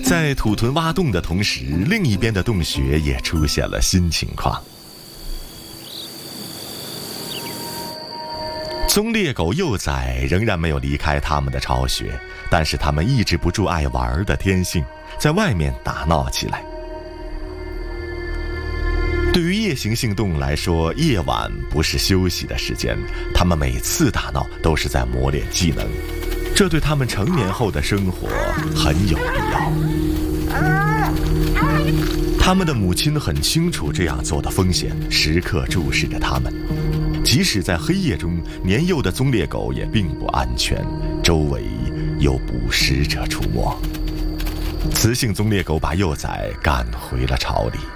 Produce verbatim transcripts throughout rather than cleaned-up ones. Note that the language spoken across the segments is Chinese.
在土屯挖洞的同时，另一边的洞穴也出现了新情况。棕猎狗幼崽仍然没有离开他们的巢穴，但是他们抑制不住爱玩的天性，在外面打闹起来。对于夜行性动物来说，夜晚不是休息的时间，他们每次打闹都是在磨练技能，这对他们成年后的生活很有必要。他们的母亲很清楚这样做的风险，时刻注视着他们。即使在黑夜中，年幼的棕猎狗也并不安全，周围有捕食者出没。雌性棕猎狗把幼崽赶回了巢里。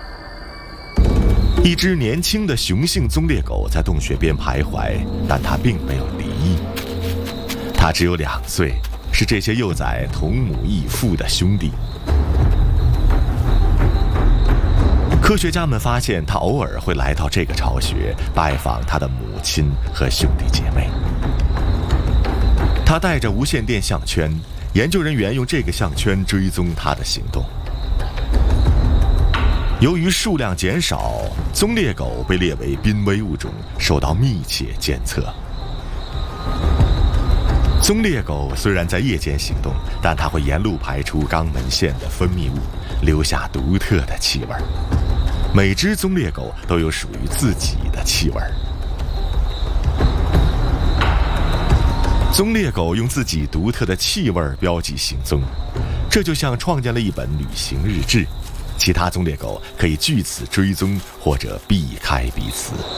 一只年轻的雄性棕猎狗在洞穴边徘徊，但它并没有离异。它只有两岁，是这些幼崽同母异父的兄弟。科学家们发现，它偶尔会来到这个巢穴，拜访它的母亲和兄弟姐妹。它带着无线电项圈，研究人员用这个项圈追踪它的行动。由于数量减少，棕猎狗被列为濒危物种，受到密切监测。棕猎狗虽然在夜间行动，但它会沿路排出肛门腺的分泌物，留下独特的气味。每只棕猎狗都有属于自己的气味。棕猎狗用自己独特的气味标记行踪，这就像创建了一本旅行日志。其他棕猎狗可以据此追踪或者避开彼此。